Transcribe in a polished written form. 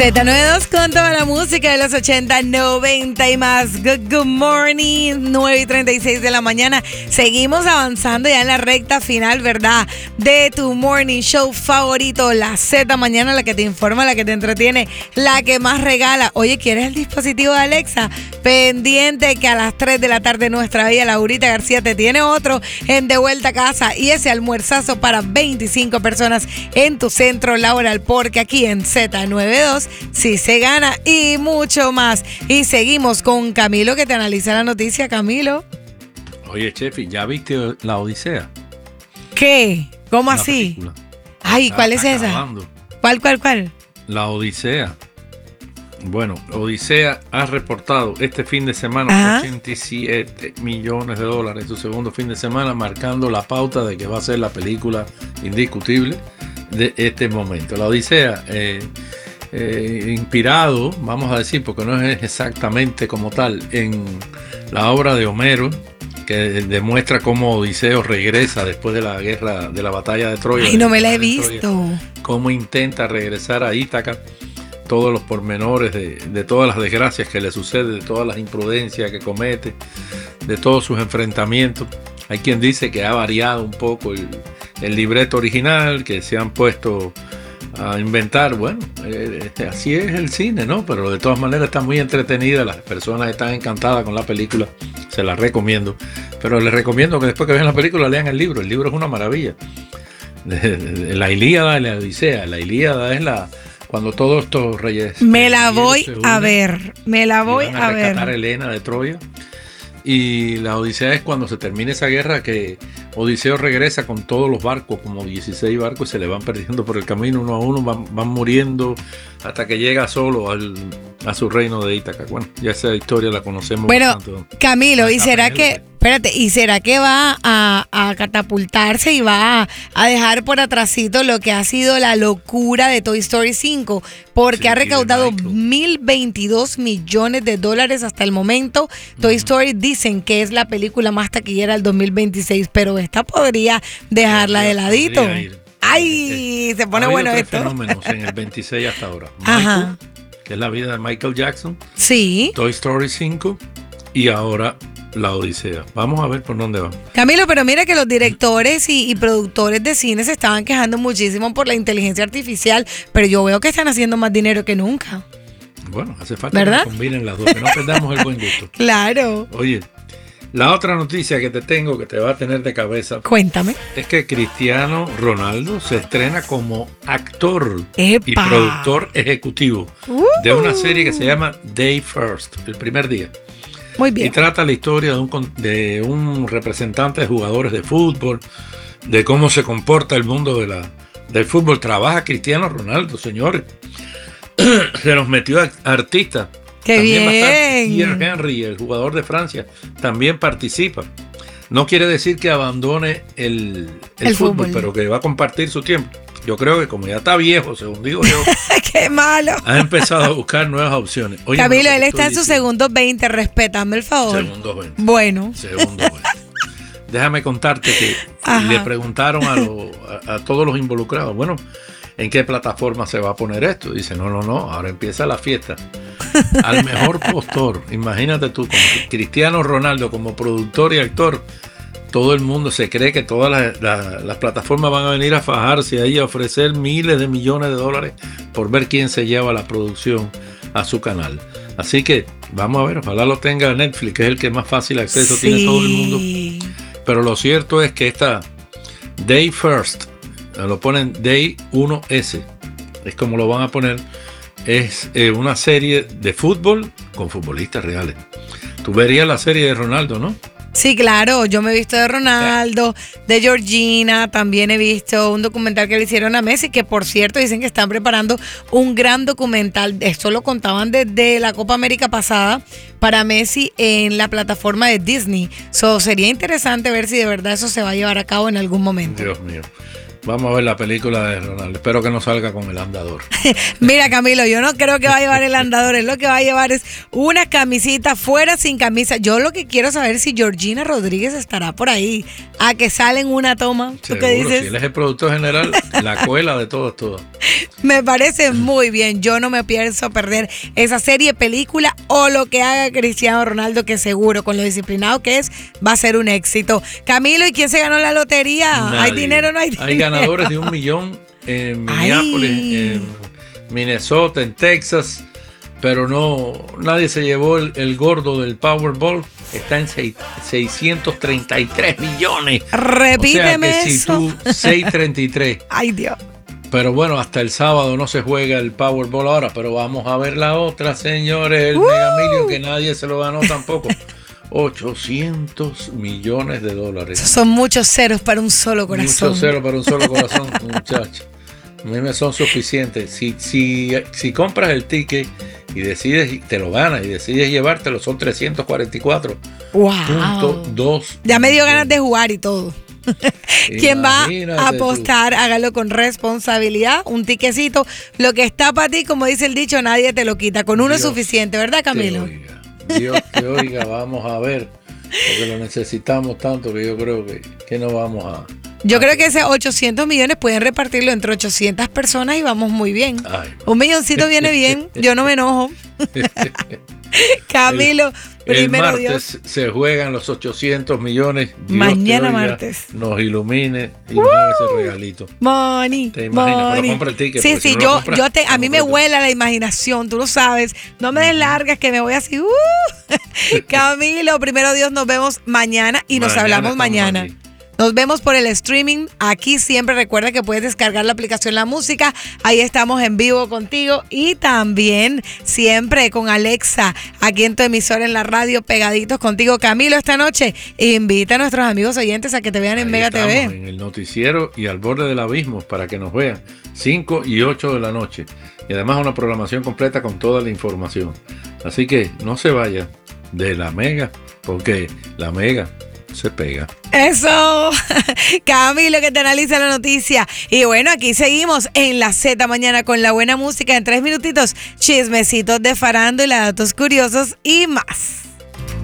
Z92 con toda la música de los 80, 90 y más. Good morning, 9:36 de la mañana. Seguimos avanzando ya en la recta final, ¿verdad? De tu morning show favorito, la Z Mañana, la que te informa, la que te entretiene, la que más regala. Oye, ¿quieres el dispositivo de Alexa? Pendiente que a las 3 de la tarde nuestra bella Laurita García te tiene otro en De Vuelta a Casa y ese almuerzazo para 25 personas en tu centro laboral, porque aquí en Z92 sí se gana y mucho más. Y seguimos con Camilo que te analiza la noticia. Camilo. Oye, Chefi, ¿ya viste La Odisea? ¿Qué? ¿Cómo así? Película. Ay, ¿cuál es esa? ¿Cuál? La Odisea. Bueno, Odisea ha reportado este fin de semana $87 millones, su segundo fin de semana, marcando la pauta de que va a ser la película indiscutible de este momento. La Odisea, inspirado, vamos a decir, porque no es exactamente como tal, en la obra de Homero, que demuestra cómo Odiseo regresa después de la guerra, de la batalla de Troya. Ay, no me la he visto. Cómo intenta regresar a Ítaca, todos los pormenores de todas las desgracias que le suceden, de todas las imprudencias que comete, de todos sus enfrentamientos. Hay quien dice que ha variado un poco el libreto original, que se han puesto a inventar. Bueno, así es el cine, ¿no? Pero de todas maneras está muy entretenida, las personas están encantadas con la película, se la recomiendo. Pero les recomiendo que después que vean la película lean el libro es una maravilla. La Ilíada y la Odisea. La Ilíada es cuando todos estos reyes... Me la voy a ver. A rescatar a Helena de Troya. Y la Odisea es cuando se termina esa guerra, que Odiseo regresa con todos los barcos, como 16 barcos, y se le van perdiendo por el camino uno a uno, van muriendo hasta que llega solo a su reino de Ítaca. Bueno, ya esa historia la conocemos. Bueno, bastante. Camilo, ¿y será que va a catapultarse y va a dejar por atrasito lo que ha sido la locura de Toy Story 5? Porque ha recaudado $1,022 millones hasta el momento. Toy Story dicen que es la película más taquillera del 2026, pero esta podría dejarla de ladito. ¡Ay! Se pone bueno esto. Fenómenos en el 26 hasta ahora. Ajá. Que es la vida de Michael Jackson. Sí. Toy Story 5 y ahora La Odisea. Vamos a ver por dónde va. Camilo, pero mira que los directores y productores de cine se estaban quejando muchísimo por la inteligencia artificial, pero yo veo que están haciendo más dinero que nunca. Bueno, hace falta, ¿verdad?, que combinen las dos, que no perdamos el buen gusto. Claro. Oye, la otra noticia que te tengo, que te va a tener de cabeza. Cuéntame. Es que Cristiano Ronaldo se estrena como actor ¡Epa! Y productor ejecutivo de una serie que se llama Day First, el primer día. Muy bien. Y trata la historia de un representante de jugadores de fútbol, de cómo se comporta el mundo del fútbol. Trabaja Cristiano Ronaldo, señores. Se nos metió a artistas. ¡Qué también bien! Thierry Henry, el jugador de Francia, también participa. No quiere decir que abandone el fútbol, pero que va a compartir su tiempo. Yo creo que como ya está viejo, según digo yo, ¡qué malo! ha empezado a buscar nuevas opciones. Oye, Camilo, él está en sus segundos 20, respétame el favor. Segundos 20. Bueno. Segundos 20. Déjame contarte que le preguntaron a todos los involucrados, bueno, ¿en qué plataforma se va a poner esto? Dice, no, ahora empieza la fiesta. Al mejor postor, imagínate tú, con Cristiano Ronaldo como productor y actor, todo el mundo se cree que todas las plataformas van a venir a fajarse ahí, a ofrecer miles de millones de dólares por ver quién se lleva la producción a su canal. Así que vamos a ver, ojalá lo tenga Netflix, que es el que más fácil acceso tiene todo el mundo. Pero lo cierto es que esta Day First, lo ponen Day 1S, es como lo van a poner, es una serie de fútbol con futbolistas reales. Tú verías la serie de Ronaldo, ¿no? Sí, claro, yo me he visto de Ronaldo, de Georgina, también he visto un documental que le hicieron a Messi, que por cierto dicen que están preparando un gran documental, esto lo contaban desde la Copa América pasada, para Messi en la plataforma de Disney. Sería interesante ver si de verdad eso se va a llevar a cabo en algún momento. Dios mío. Vamos a ver la película de Ronaldo. Espero que no salga con el andador. Mira, Camilo, yo no creo que va a llevar el andador. Él lo que va a llevar es una camisita fuera sin camisa. Yo lo que quiero saber es si Georgina Rodríguez estará por ahí. A que sale en una toma. ¿Tú qué dices? Si él es el productor general, la cuela de todo. Me parece muy bien. Yo no me pienso perder esa serie, película o lo que haga Cristiano Ronaldo, que seguro, con lo disciplinado que es, va a ser un éxito. Camilo, ¿y quién se ganó la lotería? Nadie. ¿Hay dinero o no hay dinero? Hay ganadores de 1 millón en Minneapolis, en Minnesota, en Texas, pero nadie se llevó el gordo del Powerball. Está en 633 millones. Repíteme, o sea que eso. Si tú, 633. Ay, Dios. Pero bueno, hasta el sábado no se juega el Powerball ahora, pero vamos a ver la otra, señores, el Mega Million, que nadie se lo ganó tampoco. 800 millones de dólares. Son muchos ceros para un solo corazón. Muchos ceros para un solo corazón, muchachos. A mí me son suficientes. Si compras el ticket y decides, te lo ganas y decides llevártelo, son 344.2. Ya me dio ganas de jugar y todo. Quien va a apostar, hágalo con responsabilidad, un tiquecito. Lo que está para ti, como dice el dicho, nadie te lo quita. Con uno es suficiente, ¿verdad, Camilo? Dios te oiga, vamos a ver, porque lo necesitamos tanto que yo creo que no vamos a... Yo creo que ese 800 millones pueden repartirlo entre 800 personas y vamos muy bien. Ay. Un milloncito viene bien, yo no me enojo. Camilo, primero el martes Dios. Se juegan los 800 millones. Dios mañana te oiga, martes. Nos ilumine y nos haga ese regalito. Money. ¿Te imaginas? Pero compra el ticket. Sí, si no compras, a mí me vuela la imaginación, tú lo sabes. No me des largas que me voy así. Camilo, primero Dios, nos vemos mañana y nos hablamos mañana. Aquí. Nos vemos por el streaming. Aquí siempre recuerda que puedes descargar la aplicación La Música. Ahí estamos en vivo contigo. Y también siempre con Alexa, aquí en tu emisora en la radio, pegaditos contigo. Camilo, esta noche invita a nuestros amigos oyentes a que te vean en Mega TV. En el noticiero y al borde del abismo para que nos vean. 5 y 8 de la noche. Y además una programación completa con toda la información. Así que no se vaya de la Mega, porque la Mega se pega. Eso, Camilo, que te analiza la noticia. Y bueno, aquí seguimos en la Z mañana con la buena música. En 3 minutitos, chismecitos de farándula, datos curiosos y más.